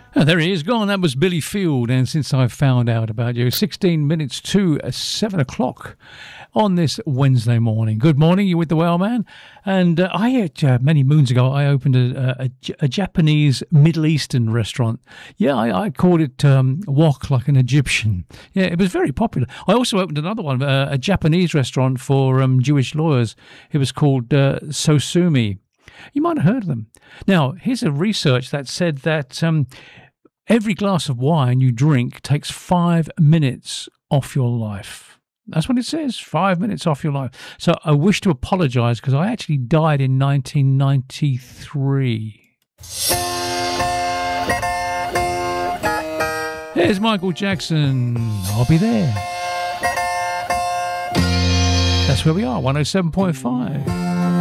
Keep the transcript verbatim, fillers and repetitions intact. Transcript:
Oh, there he is, gone. That was Billy Field. And since I found out about you, sixteen minutes to uh, seven o'clock on this Wednesday morning. Good morning, you with the Whaleman. And uh, I, uh, many moons ago, I opened a, a, a Japanese Middle Eastern restaurant. Yeah, I, I called it um, Wok Like an Egyptian. Yeah, it was very popular. I also opened another one, uh, a Japanese restaurant for um, Jewish lawyers. It was called uh, Sosumi. You might have heard of them. Now, here's a research that said that um, every glass of wine you drink takes five minutes off your life. That's what it says, five minutes off your life. So I wish to apologise because I actually died in nineteen ninety-three. Here's Michael Jackson. I'll be there. That's where we are, one oh seven point five.